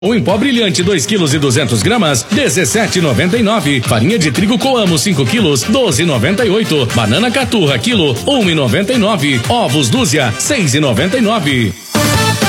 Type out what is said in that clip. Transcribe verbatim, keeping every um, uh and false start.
O em pó brilhante dois quilos e duzentos gramas, dezessete e noventa e nove. Farinha de trigo Coamo cinco quilos, doze e noventa e oito. Banana Caturra quilo, um e noventa e nove. Ovos dúzia, seis e noventa e nove.